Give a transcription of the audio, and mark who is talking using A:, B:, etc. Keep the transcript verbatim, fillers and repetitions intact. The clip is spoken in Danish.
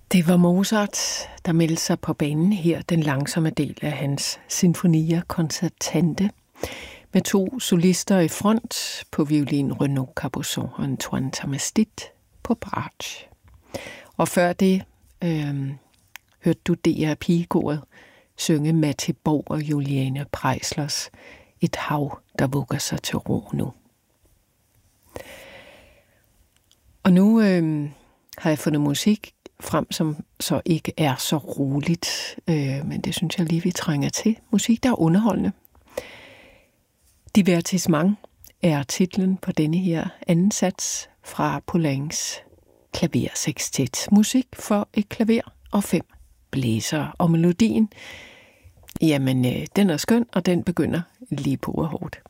A: Det var Mozart, der meldte sig på banen her, den langsomme del af hans Sinfonia Concertante, med to solister i front, på violin Renaud Capuçon og Antoine Tamastit på bratsch. Og før det øh, hørte du D R Pigekoret synge Matti Borg og Juliane Preislers Et hav, der vugger sig til ro nu. Og nu øh, har jeg fundet musik frem, som så ikke er så roligt, øh, men det synes jeg lige, vi trænger til. Musik, der er underholdende. Divertissement er titlen på denne her anden sats fra Poulencs klaversextet. Musik for et klaver og fem blæsere. Og melodien, jamen, øh, den er skøn, og den begynder lige på hårdt.